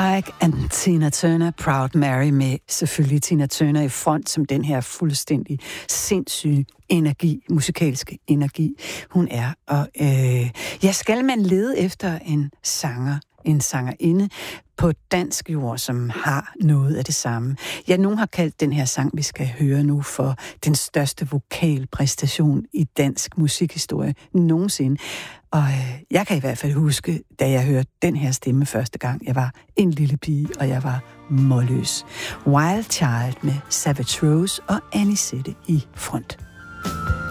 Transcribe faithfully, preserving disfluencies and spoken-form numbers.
Ike and Tina Turner, Proud Mary, med selvfølgelig Tina Turner i front som den her fuldstændig sindssyge energi, musikalske energi, hun er. Og øh, ja, skal man lede efter en sanger, en sangerinde på dansk jord, som har noget af det samme. Ja, nogen har kaldt den her sang, vi skal høre nu, for den største vokalpræstation i dansk musikhistorie nogensinde. Og øh, jeg kan i hvert fald huske, da jeg hørte den her stemme første gang. Jeg var en lille pige, og jeg var målløs. Wild Child med Savage Rose og Anisette i front.